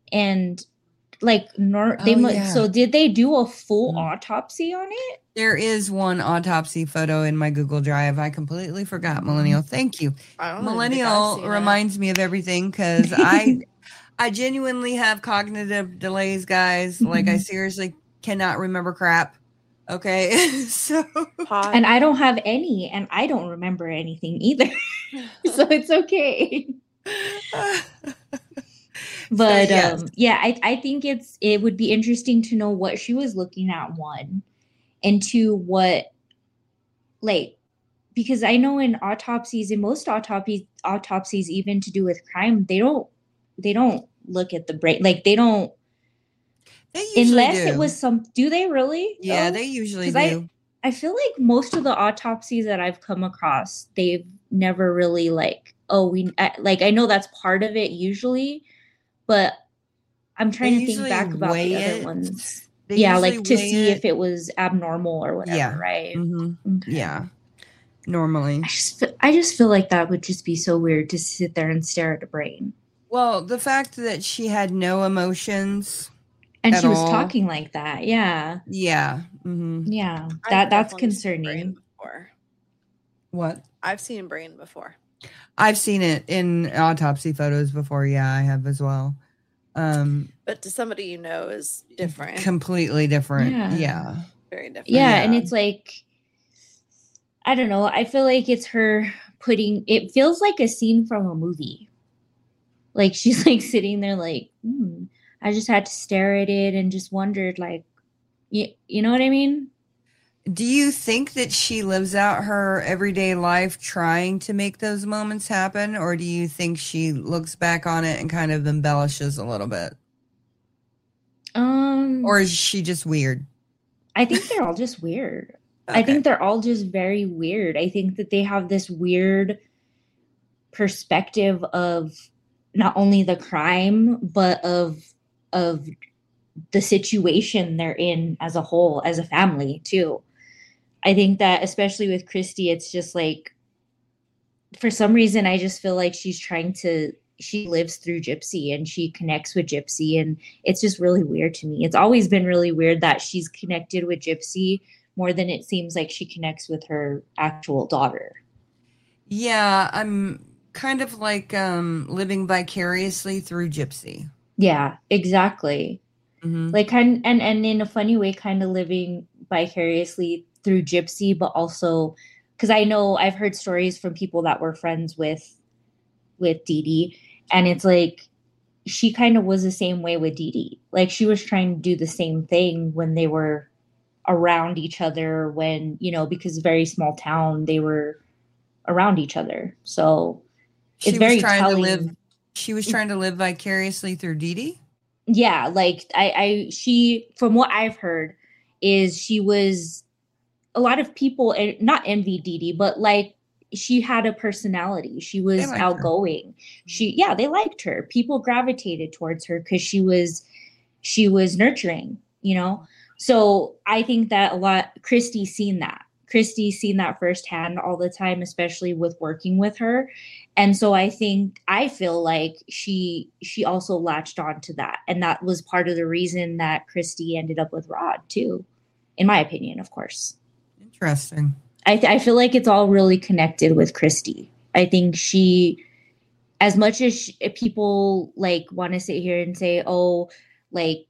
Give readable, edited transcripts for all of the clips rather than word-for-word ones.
And Oh, yeah. so did they do a full Mhm. autopsy on it? There is one autopsy photo in my Google Drive. I completely forgot, Mm. Millennial. Thank you. I don't even think I've Millennial seen it. reminds me of everything because I genuinely have cognitive delays, guys. Like, I seriously cannot remember crap. Okay. So, And Pod. I don't have any, and I don't remember anything either. So it's okay. so But yes. yeah, I think it would be interesting to know what she was looking at, one, and two, what, like, because I know in autopsies, in most autopsies, even to do with crime, they don't look at the brain. Like, they don't, They usually unless it do. was some, do they really Yeah, though? they usually Because do. I feel like most of the autopsies that I've come across, they've never really like, oh, like, I know that's part of it usually, but I'm They trying to think usually back about the weigh other it. ones. They Yeah, usually like to weigh see it. if it was abnormal or whatever, Yeah. right? Mhm. Okay. Yeah. Normally. I just feel like that would just be so weird to sit there and stare at a brain. Well, the fact that she had no emotions And at she was all. talking like that. Yeah. Yeah. Mhm. Yeah. I've That's definitely seen Brain concerning. before. What? I've seen Brain before. I've seen it in autopsy photos before. Yeah, I have as well. Um, But to somebody you know is different. completely different. Yeah. Yeah. Very different. Yeah, and Yeah. it's like, I don't know. I feel like it's her putting, it feels like a scene from a movie. Like, she's like sitting there like, I just had to stare at it and just wondered, like, you know what I mean? Do you think that she lives out her everyday life trying to make those moments happen, or do you think she looks back on it and kind of embellishes a little bit? Or Um, is she just weird? I think they're all just weird. I Okay. think they're all just very weird. I think that they have this weird perspective of not only the crime, but of the situation they're in as a whole, as a family too. I think that especially with Christy, it's just like, for some reason I just feel like she lives through Gypsy and she connects with Gypsy, and it's just really weird to me. It's always been really weird that she's connected with Gypsy more than it seems like she connects with her actual daughter. Yeah, I'm kind of like living vicariously through Gypsy. Yeah, exactly. Hmm. Like, and in a funny way, kind of living vicariously through Gypsy, but also because I know I've heard stories from people that were friends with Dee Dee, and it's like she kind of was the same way with Dee Dee. Like, she was trying to do the same thing when they were around each other, when, because very small town, they were around each other. So it's She was very trying to live telling. she was trying to live vicariously through Dee Dee? Yeah, like, she, from what I've heard, is she was, a lot of people not envy Dee Dee, but like, she had a personality. She They was liked her. outgoing. Yeah, they liked her. People gravitated towards her because she was nurturing. So I think that a lot, Christy's seen that firsthand all the time, especially with working with her. And so I feel like she also latched on to that, and that was part of the reason that Christy ended up with Rod too, in my opinion, of course. Interesting. I feel like it's all really connected with Christy. I think she, as much as people like want to sit here and say, oh, like,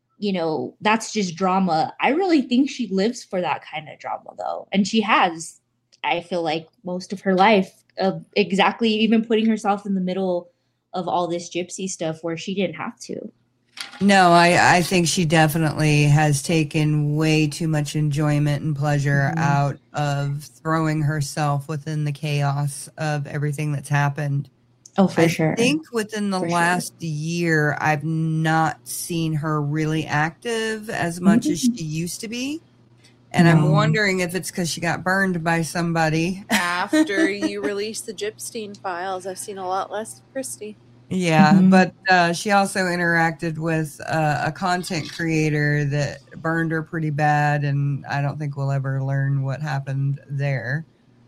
that's just drama. I really think she lives for that kind of drama, though. And she has, I feel like, most of her life, of exactly even putting herself in the middle of all this Gypsy stuff where she didn't have to. No, I think she definitely has taken way too much enjoyment and pleasure Mm-hmm. out of throwing herself within the chaos of everything that's happened. Oh, for I sure. think within the For sure. last year, I've not seen her really active as much as Mm-hmm. she used to be. And I'm No. wondering if it's because she got burned by somebody. After you release the Gypstein files, I've seen a lot less of Christy. Yeah, Mm-hmm. but she also interacted with a content creator that burned her pretty bad, and I don't think we'll ever learn what happened there.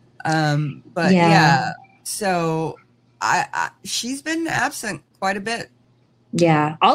But Yeah. yeah, so she's been absent quite a bit. Yeah.